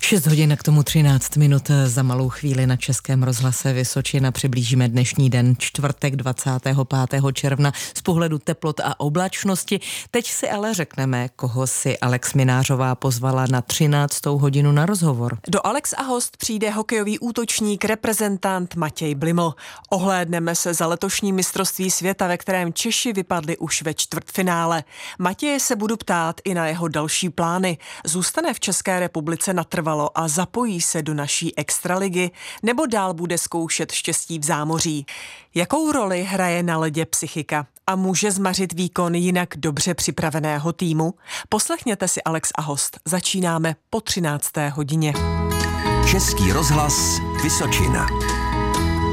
6 hodin k tomu 13 minut. Za malou chvíli na Českém rozhlase Vysočina přiblížíme dnešní den, čtvrtek 25. června z pohledu teplot a oblačnosti. Teď si ale řekneme, koho si Alex Minářová pozvala na 13. hodinu na rozhovor. Do Alex a host přijde hokejový útočník, reprezentant Matěj Bliml. Ohlédneme se za letošní mistrovství světa, ve kterém Češi vypadli už ve čtvrtfinále. Matěje se budu ptát i na jeho další plány. Zůstane v České republice natrvalo a zapojí se do naší extraligy, nebo dál bude zkoušet štěstí v zámoří? Jakou roli hraje na ledě psychika a může zmařit výkon jinak dobře připraveného týmu? Poslechněte si Alex a host. Začínáme po 13. hodině. Český rozhlas Vysočina.